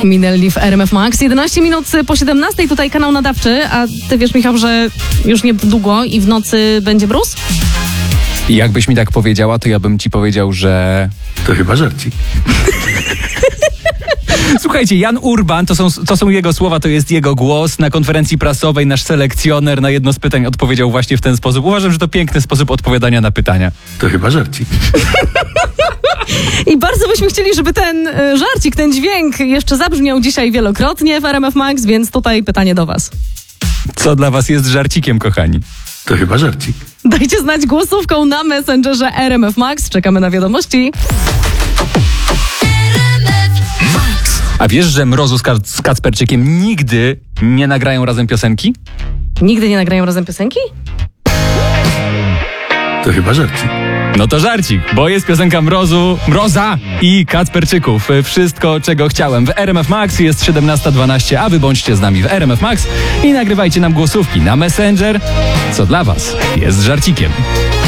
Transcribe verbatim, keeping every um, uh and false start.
Minęli w R M F Max. jedenaście minut po siedemnastej, tutaj kanał nadawczy, a ty wiesz, Michał, że już niedługo i w nocy będzie mróz? I jakbyś mi tak powiedziała, to ja bym ci powiedział, że... To chyba żarcik. Słuchajcie, Jan Urban, to są, to są jego słowa, to jest jego głos. Na konferencji prasowej nasz selekcjoner na jedno z pytań odpowiedział właśnie w ten sposób. Uważam, że to piękny sposób odpowiadania na pytania. To chyba żarcik. I bardzo byśmy chcieli, żeby ten y, żarcik, ten dźwięk jeszcze zabrzmiał dzisiaj wielokrotnie w R M F Max, więc tutaj pytanie do was. Co dla was jest żarcikiem, kochani? To chyba żarcik. Dajcie znać głosówką na Messengerze R M F Max. Czekamy na wiadomości. A wiesz, że Mrozu z, Kac- z Kacperczykiem nigdy nie nagrają razem piosenki? Nigdy nie nagrają razem piosenki? To chyba żarcik. No to żarcik, bo jest piosenka Mrozu, Mroza i Kacperczyków. Wszystko, czego chciałem. W R M F Max jest siedemnasta dwanaście, a wy bądźcie z nami w R M F Max i nagrywajcie nam głosówki na Messenger. Co dla was jest żarcikiem.